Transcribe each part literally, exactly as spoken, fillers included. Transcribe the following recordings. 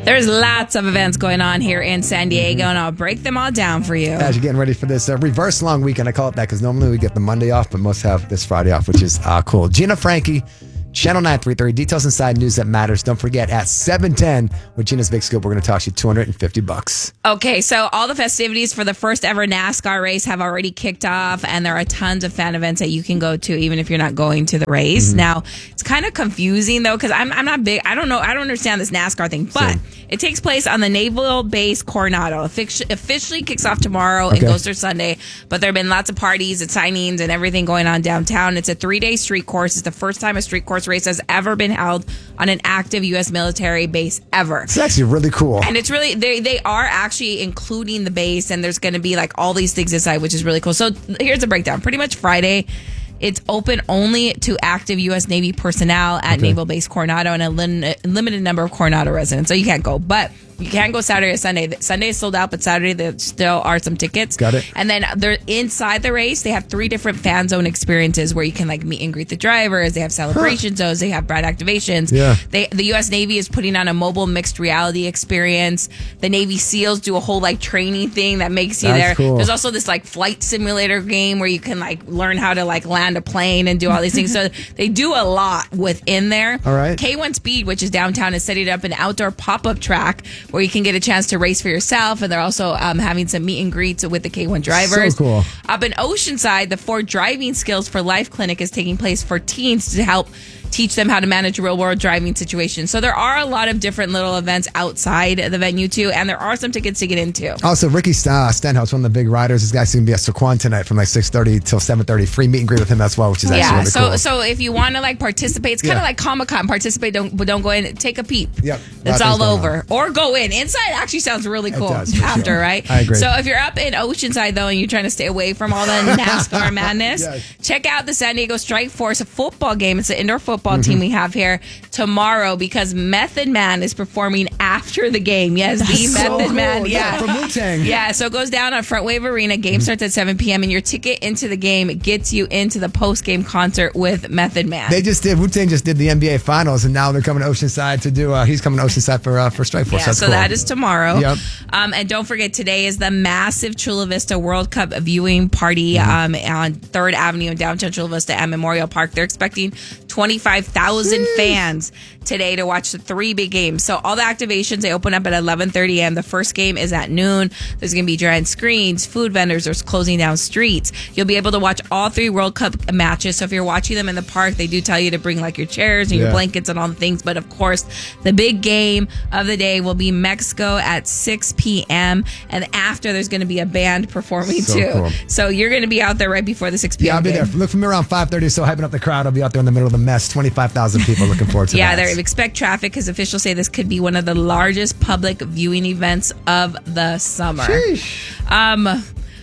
There's lots of events going on here in San Diego, mm-hmm. and I'll break them all down for you. As you're getting ready for this uh, reverse long weekend, I call it that because normally we get the Monday off, but most have this Friday off, which is uh, cool. Gina Frankie, Channel nine three thirty. Details inside News That Matters. Don't forget, at seven ten with Gina's Big Scoop, we're going to toss you two hundred fifty bucks. Okay, so all the festivities for the first ever NASCAR race have already kicked off, and there are tons of fan events that you can go to, even if you're not going to the race. Mm-hmm. Now, it's kind of confusing, though, because I'm, I'm not big. I don't know. I don't understand this NASCAR thing, but Same. It takes place on the Naval Base Coronado. Offic- officially kicks off tomorrow okay. and goes through Sunday, but there have been lots of parties and signings and everything going on downtown. It's a three-day street course. It's the first time a street course race has ever been held on an active U S military base ever. It's actually really cool. And it's really, they they are actually including the base, and there's going to be like all these things inside, which is really cool. So here's a breakdown. Pretty much Friday, it's open only to active U S Navy personnel at okay. Naval Base Coronado and a lim- limited number of Coronado residents. So you can't go, but you can go Saturday or Sunday. Sunday is sold out, but Saturday there still are some tickets. Got it. And then they're inside the race. They have three different fan zone experiences where you can like meet and greet the drivers. They have celebration huh. zones. They have brand activations. Yeah. They the U S Navy is putting on a mobile mixed reality experience. The Navy SEALs do a whole like training thing that makes you That's there. Cool. There's also this like flight simulator game where you can like learn how to like land a plane and do all these things. So they do a lot within there. All right. K one Speed, which is downtown, is setting up an outdoor pop-up track where you can get a chance to race for yourself, and they're also um, having some meet and greets with the K one drivers. So cool. Up in Oceanside, the Ford Driving Skills for Life clinic is taking place for teens to help teach them how to manage real-world driving situations. So there are a lot of different little events outside the venue, too, and there are some tickets to get into. Also, Ricky uh, Stenhouse, one of the big riders, this guy's going to be at Saquon tonight from like six thirty till seven thirty. Free meet and greet with him as well, which is actually yeah, really so, cool. So if you want to like participate, it's kind of yeah. like Comic-Con. Participate, don't, but don't go in. Take a peep. Yep. It's all over. On. Or go in. Inside actually sounds really cool does, after, sure. right? I agree. So if you're up in Oceanside, though, and you're trying to stay away from all the NASCAR madness, yes. check out the San Diego Strike Force, a football game. It's an indoor football mm-hmm. team we have here tomorrow because Method Man is performing after the game. Yes, That's the so Method cool. Man. Yeah. yeah. From Wu-Tang. Yeah, so it goes down on Front Wave Arena. Game mm-hmm. starts at seven p.m. and your ticket into the game gets you into the post-game concert with Method Man. They just did, Wu-Tang just did the N B A Finals, and now they're coming to Oceanside to do, uh, he's coming to Oceanside for uh, for Strike Force. Yeah, That's so cool. that is tomorrow. Yep. Um, and don't forget, today is the massive Chula Vista World Cup viewing party mm-hmm. um, on third Avenue in downtown Chula Vista at Memorial Park. They're expecting twenty-five thousand fans today to watch the three big games. So all the activations, they open up at eleven thirty a.m. The first game is at noon. There's going to be giant screens, food vendors, there's closing down streets. You'll be able to watch all three World Cup matches. So if you're watching them in the park, they do tell you to bring like your chairs and yeah. your blankets and all the things. But of course, the big game of the day will be Mexico at six p.m. And after, there's going to be a band performing so too. Cool. So you're going to be out there right before the six p.m. Yeah, I'll be game. there. Look for me around five thirty, so hyping up the crowd. I'll be out there in the middle of the mess. twenty-five thousand people looking forward to yeah, that. Yeah, they expect traffic because officials say this could be one of the largest public viewing events of the summer. Sheesh. Um,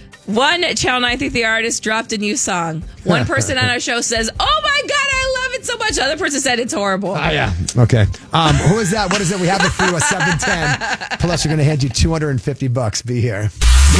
one Channel nine thirty artist dropped a new song. One person on our show says, "Oh my God, I love it so much." The other person said it's horrible. Oh, yeah. Okay. Um, who is that? What is it? We have it for you at seven ten. Plus, we're going to hand you two hundred fifty bucks. Be here.